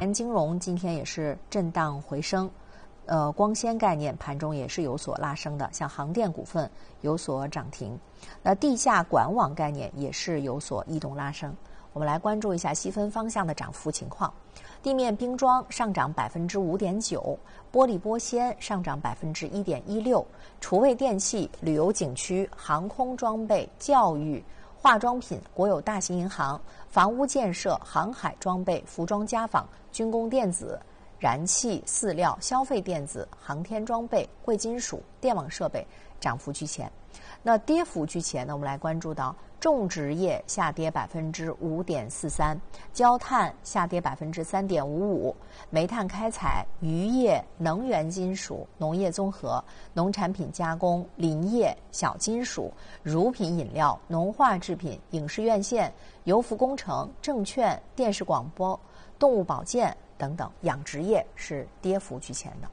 金融今天也是震荡回升，光纤概念盘中也是有所拉升的，像航电股份有所涨停。那地下管网概念也是有所异动拉升。我们来关注一下细分方向的涨幅情况。地面冰装上涨5.9%，玻璃玻纤上涨1.16%，厨卫电器、旅游景区、航空装备、教育、化妆品、国有大型银行、房屋建设、航海装备、服装家纺、军工电子、燃气、饲料、消费电子、航天装备、贵金属、电网设备涨幅居前。那跌幅居前呢，我们来关注到种植业下跌5.43%，焦炭下跌3.55%，煤炭开采、渔业、能源金属、农业综合、农产品加工、林业、小金属、乳品饮料、农化制品、影视院线、油服工程、证券、电视广播、动物保健等等，养殖业是跌幅居前的。